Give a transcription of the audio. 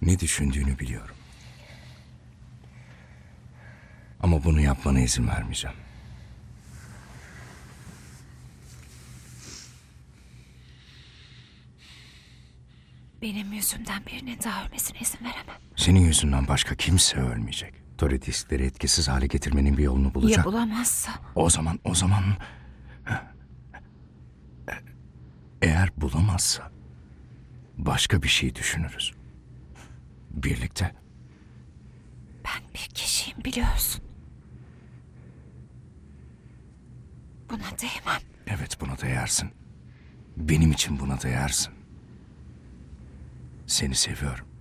Ne düşündüğünü biliyorum. Ama bunu yapmana izin vermeyeceğim. Benim yüzümden birinin daha ölmesine izin veremem. Senin yüzünden başka kimse ölmeyecek. Tori diskleri etkisiz hale getirmenin bir yolunu bulacak. Ya bulamazsa? O zaman... Eğer bulamazsa... Başka bir şey düşünürüz. Birlikte. Ben bir kişiyim biliyorsun. Buna değmem. Evet, buna değersin. Benim için buna değersin. Seni seviyorum.